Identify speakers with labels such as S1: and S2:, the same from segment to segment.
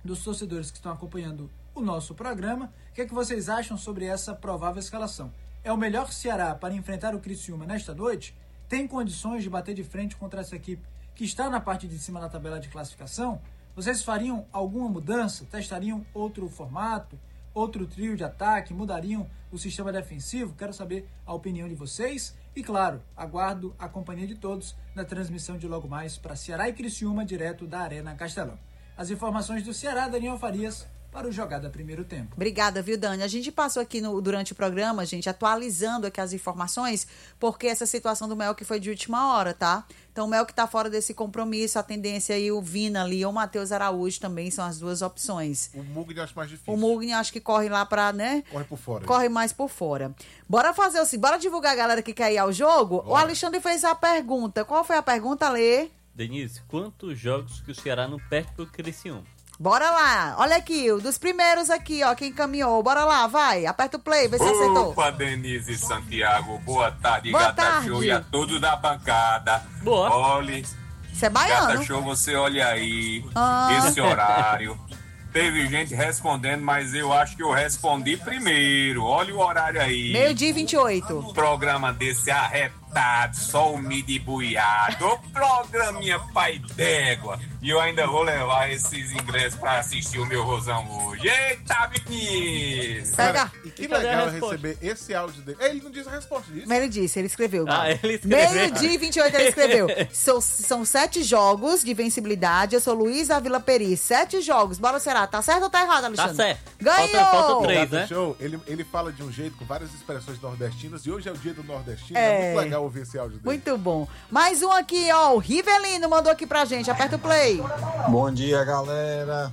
S1: dos torcedores que estão acompanhando o nosso programa. O que é que vocês acham sobre essa provável escalação? É o melhor Ceará para enfrentar o Criciúma nesta noite? Tem condições de bater de frente contra essa equipe que está na parte de cima da tabela de classificação? Vocês fariam alguma mudança? Testariam outro formato? Outro trio de ataque? Mudariam o sistema defensivo? Quero saber a opinião de vocês. E claro, aguardo a companhia de todos na transmissão de logo mais para Ceará e Criciúma, direto da Arena Castelão. As informações do Ceará, Daniel Farias, para o Jogada Primeiro Tempo.
S2: Obrigada, viu, Dani? A gente passou aqui durante o programa, gente, atualizando aqui as informações, porque essa situação do Mel que foi de última hora, tá? Então, o Mel que tá fora desse compromisso, a tendência aí, o Vina ali, ou o Matheus Araújo também são as duas opções.
S3: O Mugni acho mais difícil.
S2: O Mugni acho que corre lá pra, né?
S3: Corre por fora.
S2: Corre mais por fora. Bora fazer assim, bora divulgar a galera que quer ir ao jogo? Bora. O Alexandre fez a pergunta. Qual foi a pergunta, Lê?
S4: Denise, quantos jogos que o Ceará não perde pro Criciúma?
S2: Bora lá, olha aqui, dos primeiros aqui, ó, quem encaminhou, bora lá, vai, aperta o play, vê se acertou.
S5: Opa, Denise Santiago, boa tarde,
S2: boa
S5: Gata
S2: tarde.
S5: Show e a todos da bancada.
S4: Boa.
S5: Olhe,
S2: isso é baiano.
S5: Gata Show, você olha aí, esse horário. Teve gente respondendo, mas eu acho que eu respondi primeiro. Olha o horário aí.
S2: 12h28.
S5: Programa desse arretado, só o midi buiado. Ô, programinha pai d'égua. E eu ainda vou levar esses ingressos pra assistir o meu Rosão hoje. Eita, menino!
S2: Pega.
S3: E que legal receber esse áudio dele. Ele não disse a resposta disso.
S2: Mas ele disse, ele escreveu.
S4: Ele escreveu.
S2: 12h28 ele escreveu. São 7 jogos de vencibilidade. Eu sou Luiz Avila Peri. 7 jogos. Bora, será? Tá certo ou tá errado, Alexandre?
S4: Tá certo.
S2: Ganhou!
S4: Falta 3, né?
S3: Show, ele fala de um jeito com várias expressões nordestinas. E hoje é o dia do nordestino. É muito legal ouvir esse áudio dele.
S2: Muito bom. Mais um aqui, ó. O Rivelino mandou aqui pra gente. Aperta o play.
S6: Bom dia, galera.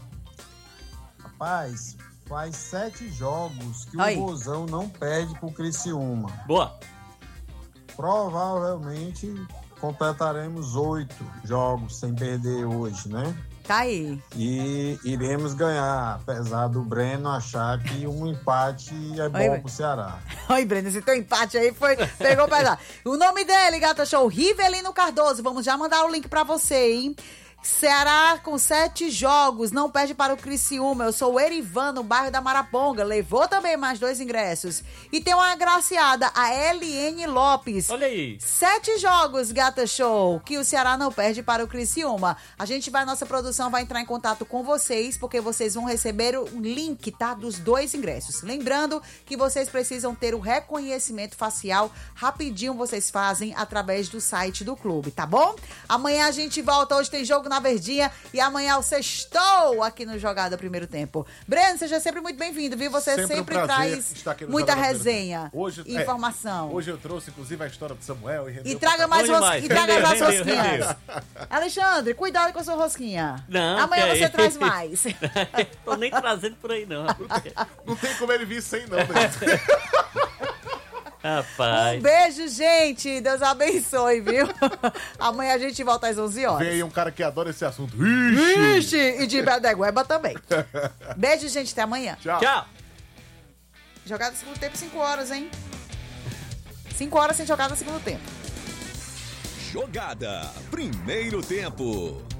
S6: Rapaz, faz 7 jogos que o Rosão não perde pro Criciúma.
S4: Boa.
S6: Provavelmente completaremos 8 jogos sem perder hoje, né?
S2: Tá aí.
S6: E iremos ganhar, apesar do Breno achar que um empate é bom pro Ceará.
S2: Oi, Breno, esse teu empate aí pegou pesado. O nome dele, Gata Show, Rivelino Cardoso. Vamos já mandar o link pra você, hein? Ceará com 7 jogos, não perde para o Criciúma. Eu sou o Erivan, no bairro da Maraponga. Levou também mais 2 ingressos. E tem uma agraciada, a LN Lopes.
S4: Olha aí.
S2: 7 jogos, Gata Show, que o Ceará não perde para o Criciúma. Nossa produção vai entrar em contato com vocês, porque vocês vão receber o link, tá? Dos 2 ingressos. Lembrando que vocês precisam ter o reconhecimento facial. Rapidinho vocês fazem através do site do clube, tá bom? Amanhã a gente volta. Hoje tem jogo na Verdinha e amanhã o sextou aqui no Jogada Primeiro Tempo. Breno, seja sempre muito bem-vindo, viu? Você sempre traz muita resenha e informação.
S3: Hoje eu trouxe, inclusive, a história do Samuel.
S2: E traga mais rosquinhas. Alexandre, cuidado com a sua rosquinha.
S4: Não,
S2: amanhã você traz mais.
S4: Tô nem trazendo por aí, não.
S3: Não tem como ele vir sem, não, Breno.
S4: Rapaz.
S2: Um beijo, gente. Deus abençoe, viu? Amanhã a gente volta às 11 horas.
S3: Vem aí um cara que adora esse assunto.
S2: Ixi! E de Bedegueba também. Beijo, gente. Até amanhã.
S4: Tchau.
S2: Jogada no segundo tempo, 5 horas, hein? 5 horas sem jogada no segundo tempo.
S7: Jogada Primeiro Tempo.